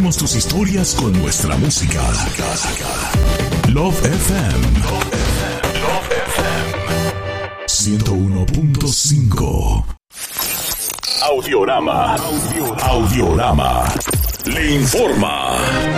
Compartimos tus historias con nuestra música. Love FM. 101.5. Audiorama. Le informa.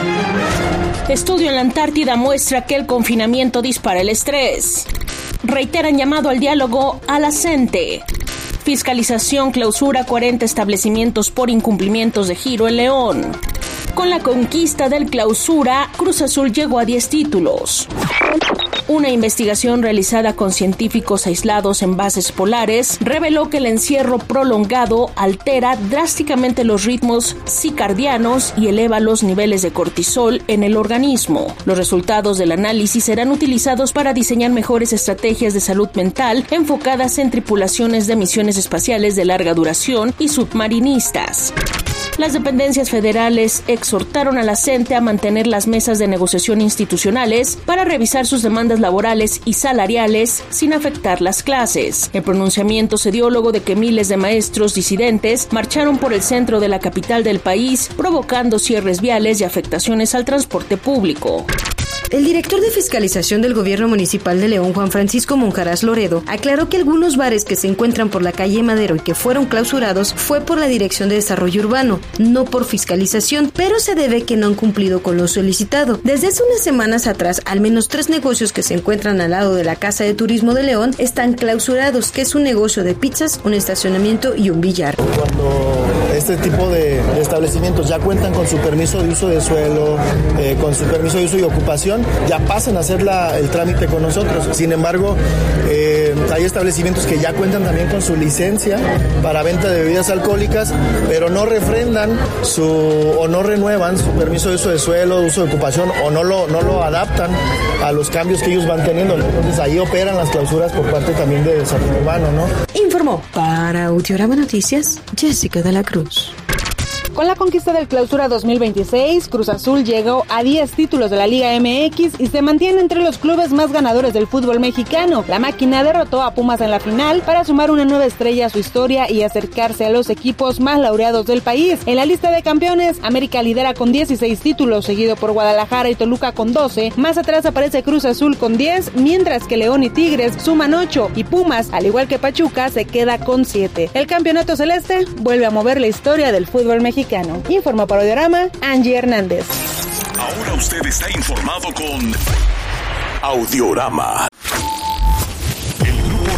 Estudio en la Antártida muestra que el confinamiento dispara el estrés. Reiteran llamado al diálogo a la CENTE. Fiscalización clausura 40 establecimientos por incumplimientos de giro en León. Con la conquista del clausura, Cruz Azul llegó a 10 títulos. Una investigación realizada con científicos aislados en bases polares reveló que el encierro prolongado altera drásticamente los ritmos circadianos y eleva los niveles de cortisol en el organismo. Los resultados del análisis serán utilizados para diseñar mejores estrategias de salud mental enfocadas en tripulaciones de misiones espaciales de larga duración y submarinistas. Las dependencias federales exhortaron a la CENTE a mantener las mesas de negociación institucionales para revisar sus demandas laborales y salariales sin afectar las clases. El pronunciamiento se dio luego de que miles de maestros disidentes marcharon por el centro de la capital del país, provocando cierres viales y afectaciones al transporte público. El director de fiscalización del gobierno municipal de León, Juan Francisco Monjaraz Loredo, aclaró que algunos bares que se encuentran por la calle Madero y que fueron clausurados fue por la Dirección de Desarrollo Urbano, no por fiscalización, pero se debe que no han cumplido con lo solicitado. Desde hace unas semanas atrás, al menos 3 negocios que se encuentran al lado de la Casa de Turismo de León están clausurados, que es un negocio de pizzas, un estacionamiento y un billar. Cuando este tipo de establecimientos ya cuentan con su permiso de uso de suelo, con su permiso de uso y ocupación, ya pasan a hacer el trámite con nosotros. Sin embargo, hay establecimientos que ya cuentan también con su licencia para venta de bebidas alcohólicas, pero no refrendan o no renuevan su permiso de uso de suelo, de uso de ocupación, o no lo adaptan a los cambios que ellos van teniendo. Entonces ahí operan las clausuras por parte también de Desarrollo Urbano, ¿no? Informó para Audiorama Noticias, Jessica de la Cruz. Con la conquista del Clausura 2026, Cruz Azul llegó a 10 títulos de la Liga MX y se mantiene entre los clubes más ganadores del fútbol mexicano. La máquina derrotó a Pumas en la final para sumar una nueva estrella a su historia y acercarse a los equipos más laureados del país. En la lista de campeones, América lidera con 16 títulos, seguido por Guadalajara y Toluca con 12. Más atrás aparece Cruz Azul con 10, mientras que León y Tigres suman 8 y Pumas, al igual que Pachuca, se queda con 7. El campeonato celeste vuelve a mover la historia del fútbol mexicano. Informa para Audiorama, Angie Hernández. Ahora usted está informado con Audiorama. El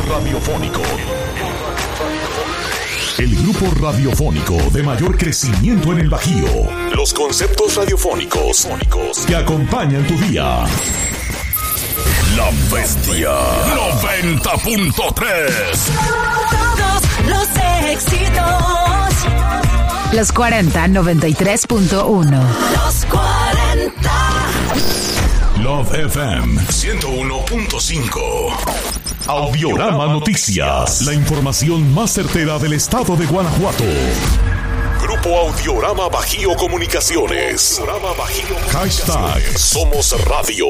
grupo radiofónico de mayor crecimiento en el Bajío. Los conceptos radiofónicos que acompañan tu día. La Bestia 90.3. Todos los éxitos. Los 40 93.1. Los 40. Love FM 101.5. Audiorama Noticias. La información más certera del estado de Guanajuato. Grupo Audiorama Bajío Comunicaciones. Hashtag Somos Radio.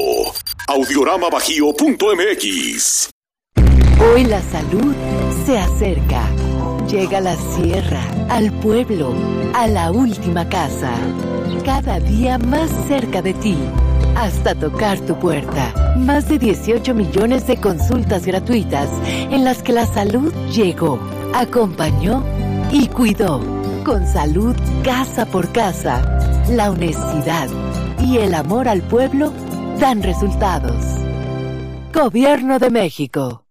Audioramabajío.mx. Hoy la salud se acerca. Llega a la sierra, al pueblo, a la última casa. Cada día más cerca de ti, hasta tocar tu puerta. Más de 18 millones de consultas gratuitas en las que la salud llegó, acompañó y cuidó. Con salud casa por casa, la honestidad y el amor al pueblo dan resultados. Gobierno de México.